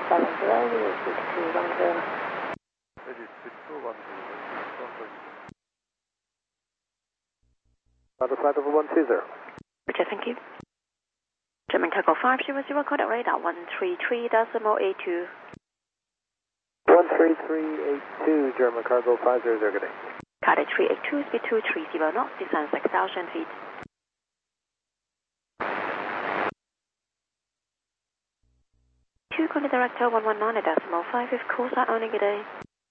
will speed 210. Ready, speed 210. Flight over 120. Roger, thank you. German Cargo 500, contact radar 133.82. 13382, German Cargo 500, good day. Cardiff 382, speed 230 knots, descend 6,000 feet. Contact Director 119.5 if calls are only good day.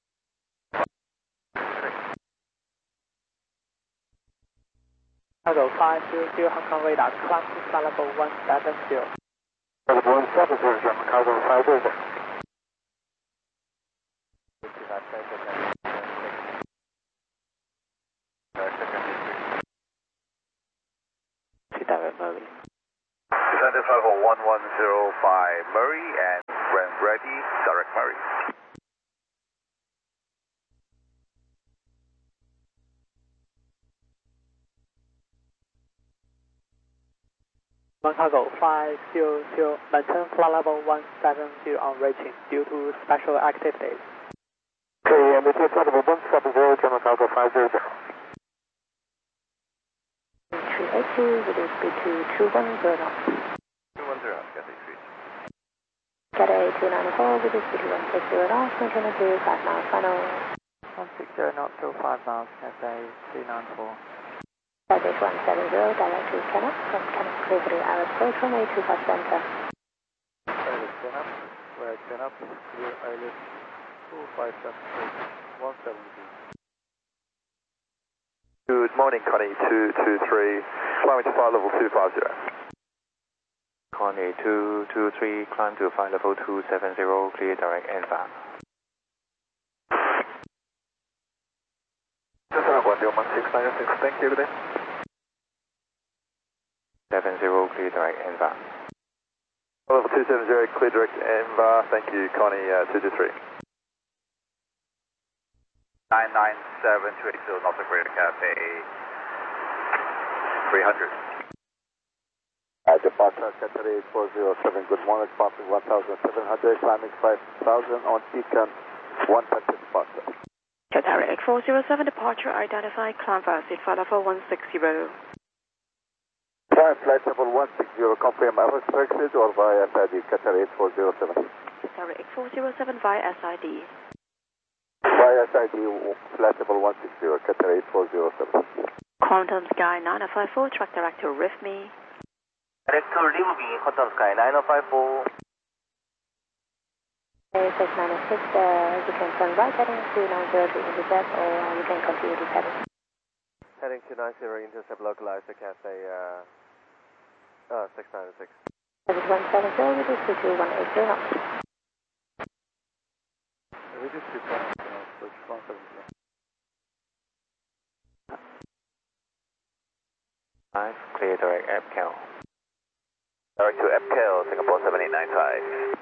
Cargo 500, Hong Kong radar, climb to flight level 170. Level 170, German Cargo 500. Direct Murray. Descended flight level 1105 Murray and when ready, direct Murray. Cargo 500, maintain flight level 170 on reaching due to special activities. Okay, maintain flight level 170, German Cargo 500. 382, with a speed 210 knots. 210, Cathay 3. Cathay 294, with a speed 160 knots, continue to 5 miles final. 160 knots to 5 miles, Cathay 294. Service 170, direct to Canop, from Canop clear for the Iris approach from A25 center. Iris Canop, where Canop, clear Iris 257, 170. Good morning, Connie 223, climbing to flight level 250. Connie 223, climb to flight level 270, clear direct N5. Thank you, good day. 70, clear direct N5. Level 270, clear direct N-bar, thank you, Connie 223. 997 North Greater Cathay 300. Departure Cathay 407, good morning, departing 1700, climbing 5000 on beacon 130 departure. Qatar 8407, departure identified, climb fast, flight level 160. Flight level 160, confirm ever exit or via SID, Qatar 8407. Qatar 8407 via SID. Via SID, flight level 160, Qatar 8407. Quantum Sky 9054, track director with me. Director leave me, Quantum Sky 9054. 696, you can turn right heading to 90 to intercept, or you can continue this heading. Heading to 90, intercept localized to Cathay 696. Service 170, with a speed 180 knots. Reduce to 170. 5, clear direct EPCAL. Direct to EPCAL, Singapore 7895.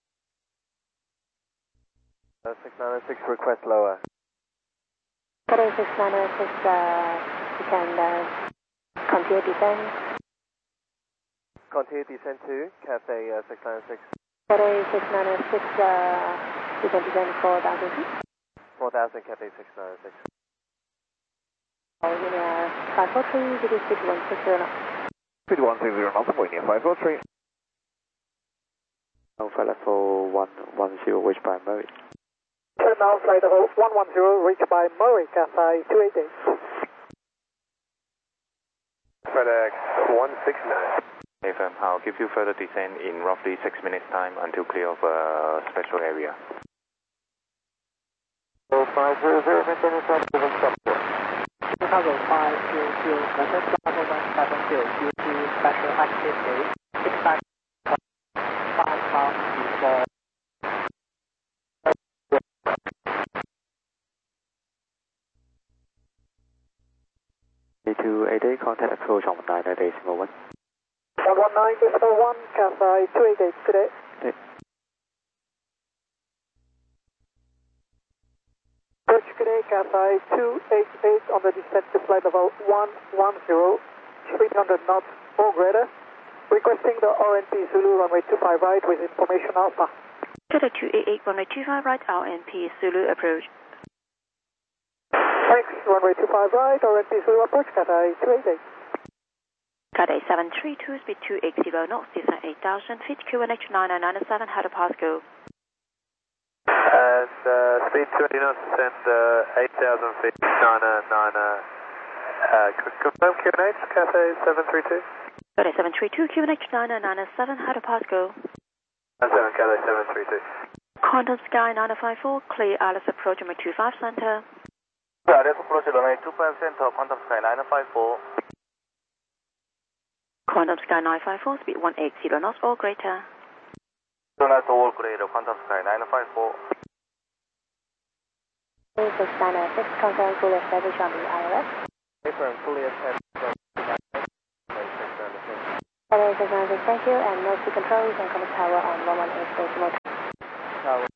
696, request lower. Qatar 696, you can continue descent. Continue descent to Cathay 696. Qatar 696, you can descend 4,000 feet. 4000 Cathay 696. Linear 543, with a speed 160 knots. Speed 160 knots, Linear 543. Flight level 110, reached by Murray. Turn now, flight level 110, reached by Murray, Cathay 288. FedEx 169. AFM, I'll give you further descent in roughly 6 minutes time until clear of special area. 500, maintenance flight level 170. Chicago 500, maintain flight level 170 due to special activities. Expect 5 miles before. 288, contact approach on 998.1. 119.1, Cathay 288, good day. Approach good day, Cathay 288 on the descent to flight level 110, 300 knots or greater. Requesting the RNP Zulu runway 25 right with information alpha. Cathay 288, runway 25 right, RNP Zulu approach. Thanks, runway 25 right, RNP Zulu approach, Cathay 288. Cathay 732, speed 280 knots, descent 8,000 feet, QNH 9997, how to pass go. And speed 20 knots, descend 8,000 feet, 999. Confirm QNH, Cathay 732. Cathay 732, QNH 9997, how to pass go. 7 Cathay 732. Quantum Sky 954, clear Alice approach runway 25 center. Alice approach runway 25 center, Quantum Sky 954. Quantum Sky 954, speed 180 knots or greater. Donut all greater, Quantum Sky 954. 696, confirm fully established on the ILS. Confirm fully established. Cathay 696, thank you, and no sea control, you can contact tower on 118 station mode. Tower